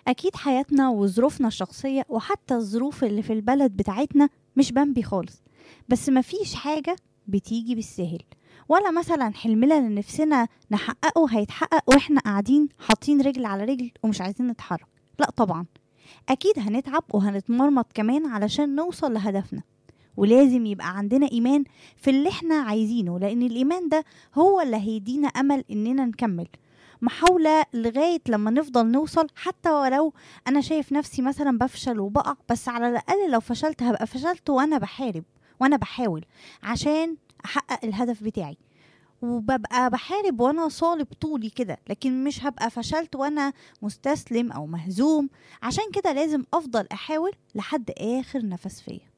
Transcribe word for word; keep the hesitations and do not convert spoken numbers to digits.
أكيد حياتنا وظروفنا الشخصية وحتى الظروف اللي في البلد بتاعتنا مش بامبي خالص، بس مفيش حاجة بتيجي بالسهل، ولا مثلا حلمنا اللي نفسنا نحققه هيتحقق واحنا قاعدين حاطين رجل على رجل ومش عايزين نتحرك. لا طبعا، أكيد هنتعب وهنتمرمط كمان علشان نوصل لهدفنا، ولازم يبقى عندنا إيمان في اللي احنا عايزينه، لأن الإيمان ده هو اللي هيدينا أمل إننا نكمل محاولة لغاية لما نفضل نوصل. حتى ولو أنا شايف نفسي مثلا بفشل وبقع، بس على الأقل لو فشلت هبقى فشلت وأنا بحارب وأنا بحاول عشان أحقق الهدف بتاعي، وببقى بحارب وأنا صالب طولي كده، لكن مش هبقى فشلت وأنا مستسلم أو مهزوم. عشان كده لازم أفضل أحاول لحد آخر نفس فيا.